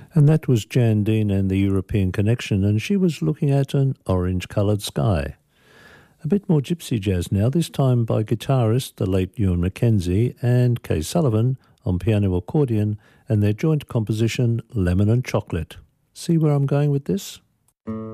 And that was Jan Dean and the European Connection, and she was looking at an orange-coloured sky. A bit more gypsy jazz now, this time by guitarist, the late Ewan Mackenzie, and Kay Sullivan on piano accordion, and their joint composition, Lemon and Chocolate. See where I'm going with this?